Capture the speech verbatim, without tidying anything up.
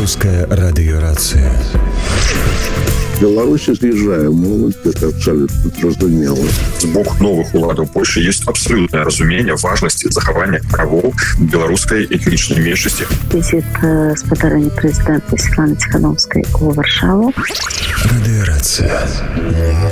Беларуская радыёрацыя. Беларусь з'язджае моладзь, гэта абсалютна зразумела. З боку новых уладаў Польшчы ёсць абсалютнае разуменне важнасці захавання правоў беларускай этнічнай меншасці. Візіт спадарэння прэзідэнта Светланы Ціхановскай у Варшаву. Радыёрацыя.